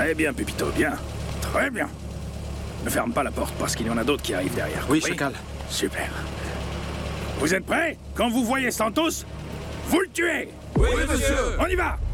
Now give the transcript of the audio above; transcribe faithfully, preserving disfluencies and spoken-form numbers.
Très bien, Pépito, bien. Très bien. Ne ferme pas la porte parce qu'il y en a d'autres qui arrivent derrière. Oui, compris? Chacal. Super. Vous êtes prêts? Quand vous voyez Santos, vous le tuez! Oui, monsieur! On y va!